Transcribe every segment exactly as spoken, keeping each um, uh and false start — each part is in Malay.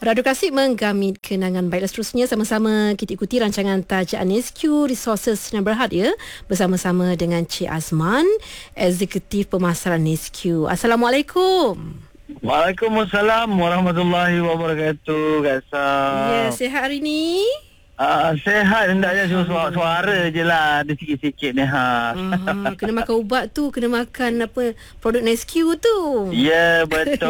Radio Klasik menggamit kenangan. Baiklah, seterusnya sama-sama kita ikuti rancangan Tajaan N S Q Resources yang Berhad ya, bersama-sama dengan Cik Azman, Eksekutif Pemasaran N S Q. Assalamualaikum. Waalaikumsalam warahmatullahi wabarakatuh. Kak Sam. Ya, sihat hari ni? Uh, sehat, hendaknya cuma suara, suara je lah. Ada sikit-sikit ni ha. Aha, kena makan ubat tu, kena makan apa produk N S Q tu. Ya,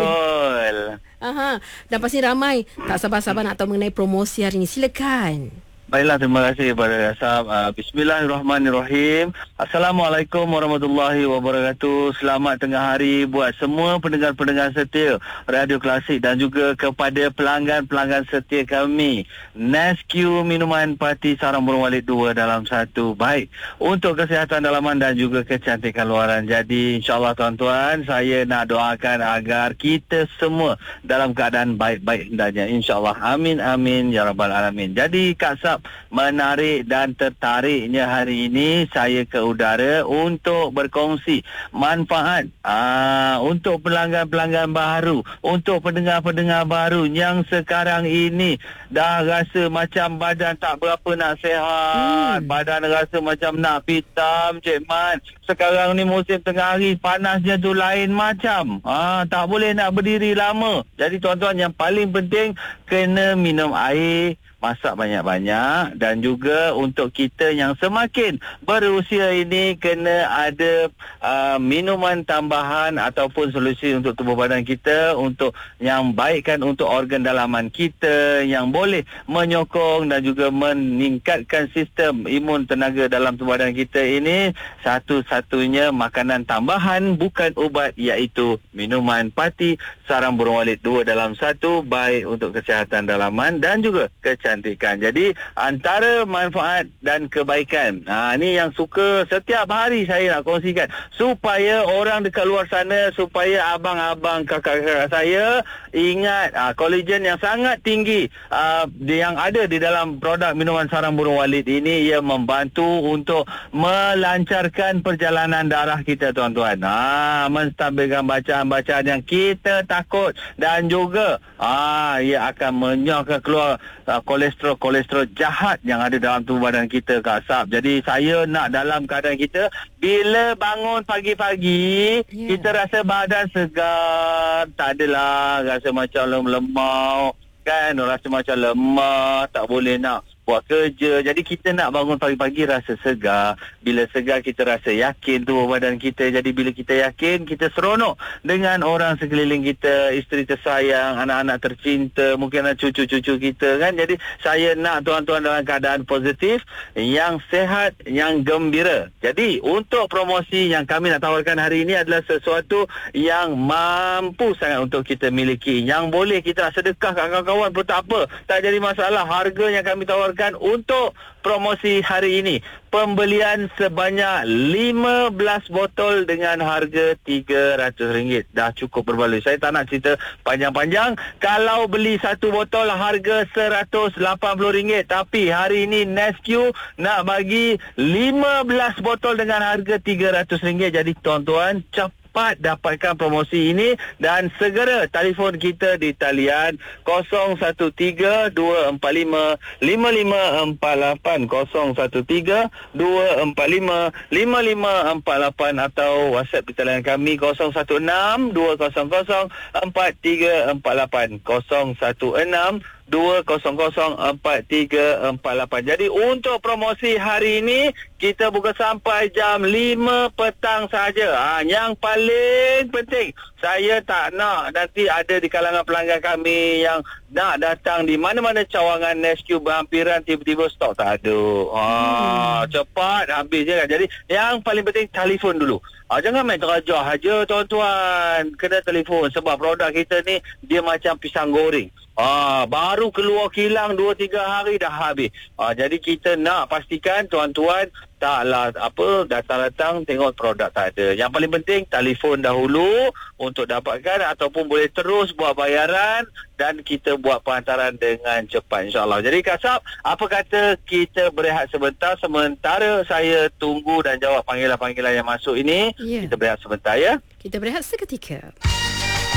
betul. Aha, dan pasti ramai tak sabar-sabar nak tahu mengenai promosi hari ni. Silakan. Baiklah, terima kasih kepada Asam. Uh, Bismillahirrahmanirrahim. Assalamualaikum warahmatullahi wabarakatuh. Selamat tengah hari buat semua pendengar-pendengar setia Radio Klasik dan juga kepada pelanggan-pelanggan setia kami. N S Q Minuman Parti Sarang Burung Walid dua dalam satu. Baik, untuk kesihatan dalaman dan juga kecantikan luaran. Jadi insyaAllah tuan-tuan, saya nak doakan agar kita semua dalam keadaan baik-baik hendaknya. InsyaAllah. Amin, amin, ya Rabbal Alamin. Jadi Kak Sab, menarik dan tertariknya hari ini saya ke udara untuk berkongsi manfaat aa, untuk pelanggan-pelanggan baru, untuk pendengar-pendengar baru yang sekarang ini dah rasa macam badan tak berapa nak sihat, hmm. badan rasa macam nak pitam, Cik Man. Sekarang ni musim tengah hari, panasnya tu lain macam. Ah, tak boleh nak berdiri lama. Jadi tuan-tuan, yang paling penting kena minum air, masak banyak-banyak, dan juga untuk kita yang semakin berusia ini kena ada uh, minuman tambahan ataupun solusi untuk tubuh badan kita untuk yang baikkan untuk organ dalaman kita yang boleh menyokong dan juga meningkatkan sistem imun tenaga dalam tubuh badan kita ini. Satu-satunya makanan tambahan bukan ubat, iaitu minuman Parti Sarang Burung Walid dua dalam satu, baik untuk kesihatan dalaman dan juga kecantikan. Jadi antara manfaat dan kebaikan, ha, ni yang suka setiap hari saya nak kongsikan supaya orang dekat luar sana, supaya abang-abang kakak-kakak saya ingat ha, kolagen yang sangat tinggi ha, yang ada di dalam produk minuman Sarang Burung Walid ini. Ia membantu untuk melancarkan perjalanan darah kita tuan-tuan, ha, menstabilkan bacaan-bacaan yang kita takut, dan juga ha, ia akan menyokong keluar ha, kolesterol-kolesterol jahat yang ada dalam tubuh badan kita, Kak Sab. Jadi saya nak dalam keadaan kita bila bangun pagi-pagi, yeah. kita rasa badan segar, tak adalah rasa macam lemau, kan, rasa macam lemah, tak boleh nak buat kerja. Jadi kita nak bangun pagi-pagi rasa segar. Bila segar, kita rasa yakin tubuh badan kita. Jadi bila kita yakin, kita seronok dengan orang sekeliling kita, isteri tersayang, anak-anak tercinta, mungkin cucu-cucu kita, kan. Jadi saya nak tuan-tuan dalam keadaan positif, yang sehat, yang gembira. Jadi untuk promosi yang kami nak tawarkan hari ini adalah sesuatu yang mampu sangat untuk kita miliki, yang boleh kita sedekah kat kawan-kawan pun tak apa, tak jadi masalah. Harga yang kami tawarkan untuk promosi hari ini, pembelian sebanyak lima belas botol dengan harga tiga ratus ringgit. Dah cukup berbaloi. Saya tak nak cerita panjang-panjang. Kalau beli satu botol harga seratus lapan puluh ringgit, tapi hari ini N S Q nak bagi lima belas botol dengan harga tiga ratus ringgit. Jadi tuan-tuan, cepat dapatkan promosi ini dan segera telefon kita di talian kosong satu tiga dua empat lima lima lima empat lapan, kosong satu tiga dua empat lima lima lima empat lapan, atau WhatsApp di talian kami kosong satu enam dua kosong kosong empat tiga empat lapan, kosong satu enam dua kosong kosong empat tiga empat lapan. Jadi untuk promosi hari ini kita buka sampai jam lima petang saja. Ha, yang paling penting, saya tak nak nanti ada di kalangan pelanggan kami yang nak datang di mana-mana cawangan N S Q berhampiran, tiba-tiba stok tak ada. Ha, hmm. Cepat habis je kan. Jadi yang paling penting, telefon dulu. Ha, jangan main terajah aja tuan-tuan. Kena telefon sebab produk kita ni dia macam pisang goreng. Ah, baru keluar kilang dua tiga hari dah habis. Ah, jadi kita nak pastikan tuan-tuan taklah apa datang-datang tengok produk tak ada. Yang paling penting telefon dahulu untuk dapatkan, ataupun boleh terus buat bayaran dan kita buat penghantaran dengan cepat, insya-Allah. Jadi Kak Sab, apa kata kita berehat sebentar sementara saya tunggu dan jawab panggilan-panggilan yang masuk ini. Yeah. Kita berehat sebentar ya. Kita berehat seketika.